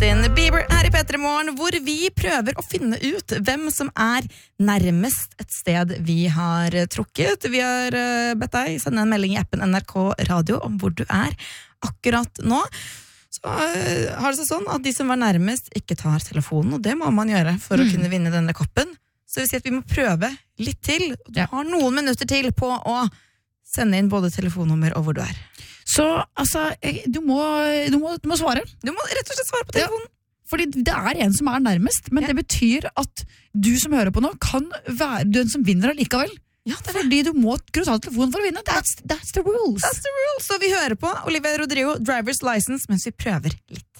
Justin Bieber her i P3 Morgen, hvor vi prøver å finne ut hvem som er nærmest et sted vi har trukket. Vi har bedt deg sende en melding i appen NRK Radio om hvor du er akkurat nå. Så har det seg sånn at de som var nærmest ikke tar telefonen, og det må man gjøre for å kunne vinne denne koppen. Så det vil si at vi må prøve litt til. Du har noen minutter til på å sende inn både telefonnummer og hvor du er. Så altså, du må svare. Du må rett og slett svare på telefonen. Ja, fordi det er en som er nærmest, men det betyr at du som hører på nå kan være den som vinner allikevel. Ja, fordi du må kunne ta telefonen for å vinne. That's the rules. That's the rules. Så vi hører på Olivia Rodrigo, Driver's License, mens vi prøver litt.